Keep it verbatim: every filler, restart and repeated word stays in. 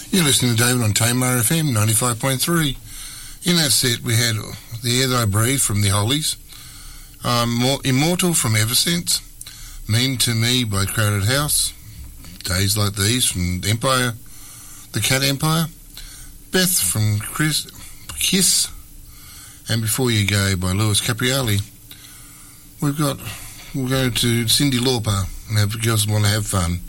You're listening to David on Tamar F M ninety-five point three. In that set, we had The Air That I Breathe from the Hollies, um, More, Immortal from Eversense, Mean to Me by Crowded House, Days Like These from Empire, The Cat Empire, Beth from Chris, Kiss, and Before You Go by Louis Capriali. We've got, we'll go to Cyndi Lauper and have Girls Want to Have Fun.